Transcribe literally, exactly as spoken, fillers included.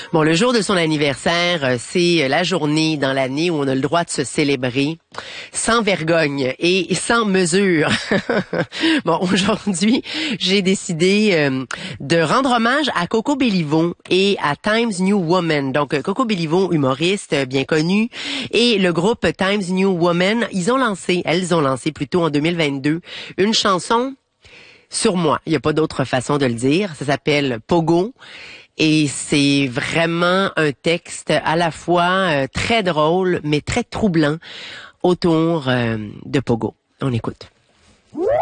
Bon, le jour de son anniversaire, euh, c'est la journée dans l'année où on a le droit de se célébrer sans vergogne et sans mesure. Bon, aujourd'hui, j'ai décidé euh, de rendre hommage à Coco Bellivo et à Times New Woman. Donc, euh, Coco Bellivo, humoriste euh, bien connue, et le groupe Times New Woman, ils ont lancé, elles ont lancé plutôt en deux mille vingt-deux, une chanson sur moi. Il n'y a pas d'autre façon de le dire. Ça s'appelle Pogo. Et c'est vraiment un texte à la fois euh, très drôle, mais très troublant autour euh, de Pogo. On écoute.